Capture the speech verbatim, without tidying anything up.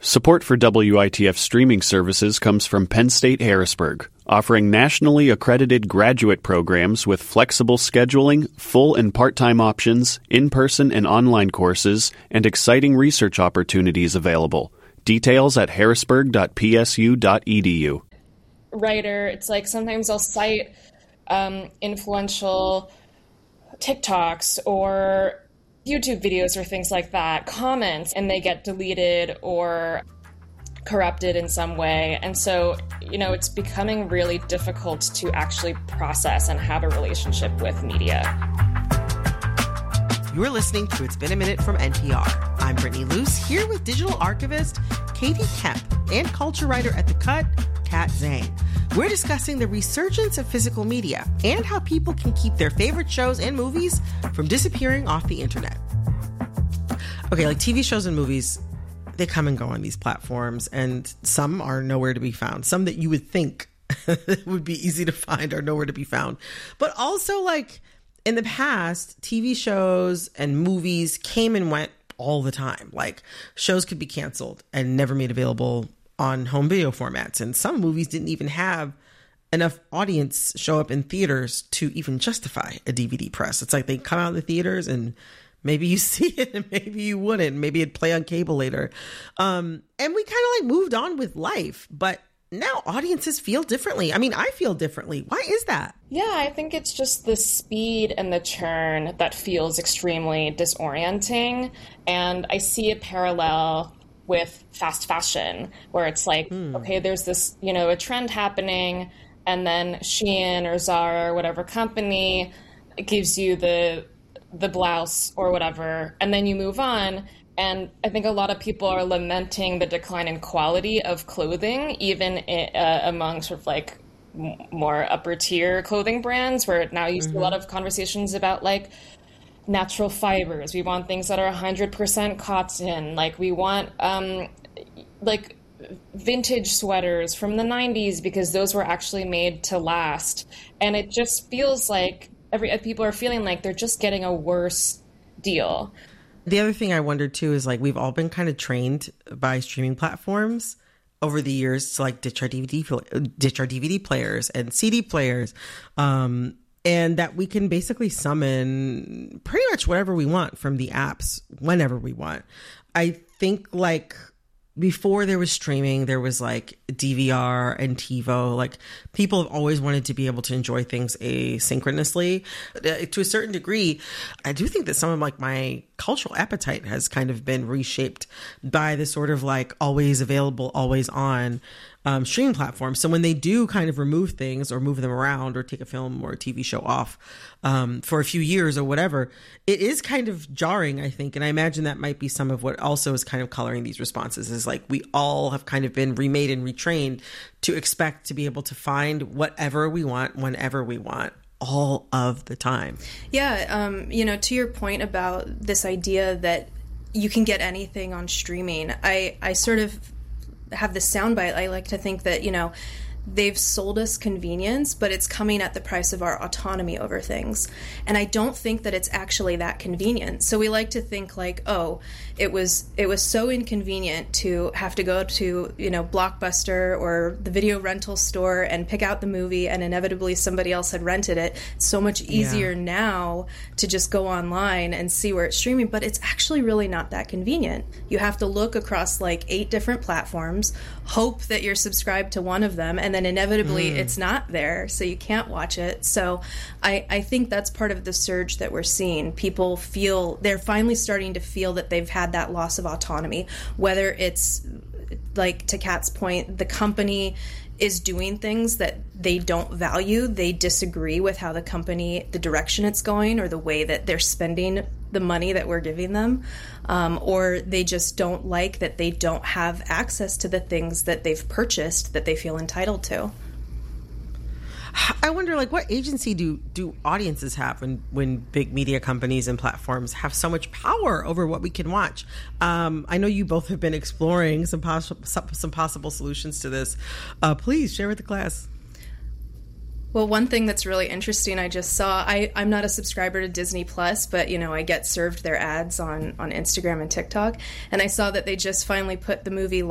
Support for W I T F streaming services comes from Penn State Harrisburg, offering nationally accredited graduate programs with flexible scheduling, full and part-time options, in-person and online courses, and exciting research opportunities available. Details at harrisburg dot p s u dot e d u. Writer, it's like sometimes I'll cite um, influential TikToks or YouTube videos or things like that, comments, and they get deleted or corrupted in some way. And so, you know, it's becoming really difficult to actually process and have a relationship with media. You're listening to It's Been a Minute from N P R. I'm Brittany Luce, here with digital archivist Katie Kemp and culture writer at The Cut, Kat Zhang. We're discussing the resurgence of physical media and how people can keep their favorite shows and movies from disappearing off the internet. Okay, like T V shows and movies, they come and go on these platforms, and some are nowhere to be found. Some that you would think would be easy to find are nowhere to be found. But also, like, in the past, T V shows and movies came and went all the time. Like, shows could be canceled and never made available on home video formats. And some movies didn't even have enough audience show up in theaters to even justify a D V D press. It's like they come out of the theaters and maybe you see it and maybe you wouldn't. Maybe it'd play on cable later. Um, and we kind of like moved on with life. But now audiences feel differently. I mean, I feel differently. Why is that? Yeah, I think it's just the speed and the churn that feels extremely disorienting. And I see a parallel with fast fashion, where it's like, mm. okay, there's this, you know, a trend happening, and then Shein or Zara or whatever company gives you the the blouse or whatever, and then you move on. And I think a lot of people are lamenting the decline in quality of clothing, even uh, among sort of like m- more upper tier clothing brands, where now you mm-hmm. see a lot of conversations about like natural fibers. We want things that are one hundred percent cotton. Like we want um, like vintage sweaters from the nineties because those were actually made to last. And it just feels like every people are feeling like they're just getting a worse deal. The other thing I wondered too is like we've all been kind of trained by streaming platforms over the years to like ditch our D V D ditch our D V D players and C D players. Um, And that we can basically summon pretty much whatever we want from the apps whenever we want. I think like before there was streaming, there was like D V R and TiVo. Like people have always wanted to be able to enjoy things asynchronously. Uh, to a certain degree, I do think that some of like my cultural appetite has kind of been reshaped by the sort of like always available, always on Um, streaming platforms. So when they do kind of remove things or move them around or take a film or a T V show off um, for a few years or whatever, it is kind of jarring, I think. And I imagine that might be some of what also is kind of coloring these responses is like we all have kind of been remade and retrained to expect to be able to find whatever we want whenever we want all of the time. Yeah. Um, you know, to your point about this idea that you can get anything on streaming, I, I sort of have this soundbite. I like to think that, you know, they've sold us convenience, but it's coming at the price of our autonomy over things. And I don't think that it's actually that convenient. So we like to think like, oh, it was it was so inconvenient to have to go to, you know, Blockbuster or the video rental store and pick out the movie, and inevitably somebody else had rented it. It's so much easier yeah. now to just go online and see where it's streaming, but it's actually really not that convenient. You have to look across like eight different platforms, hope that you're subscribed to one of them, and then inevitably mm. it's not there, so you can't watch it. So I, I think that's part of the surge that we're seeing. People feel, they're finally starting to feel that they've had that loss of autonomy, whether it's, like to Kat's point, the company is doing things that they don't value. They disagree with how the company, the direction it's going, or the way that they're spending the money that we're giving them. Um, or they just don't like that they don't have access to the things that they've purchased that they feel entitled to. I wonder, like, what agency do, do audiences have when, when big media companies and platforms have so much power over what we can watch? Um, I know you both have been exploring some, poss- some possible solutions to this. Uh, please share with the class. Well, one thing that's really interesting, I just saw, I, I'm not a subscriber to Disney Plus, but, you know, I get served their ads on, on Instagram and TikTok, and I saw that they just finally put the movie